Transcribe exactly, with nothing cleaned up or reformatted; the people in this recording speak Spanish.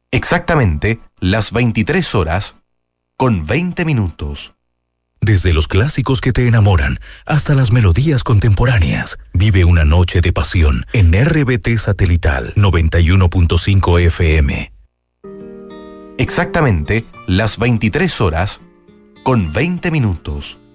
Exactamente las veintitrés horas con veinte minutos. Desde los clásicos que te enamoran hasta las melodías contemporáneas, vive una noche de pasión en R B T Satelital noventa y uno punto cinco F M. Exactamente las veintitrés horas con veinte minutos.